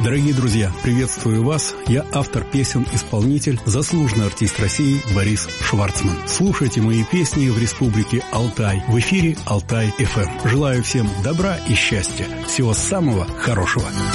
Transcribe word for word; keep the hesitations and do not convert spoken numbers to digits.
Дорогие друзья, приветствую вас. Я автор песен-исполнитель, заслуженный артист России Борис Шварцман. Слушайте мои песни в Республике Алтай. В эфире Алтай эф эм. Желаю всем добра и счастья. Всего самого хорошего.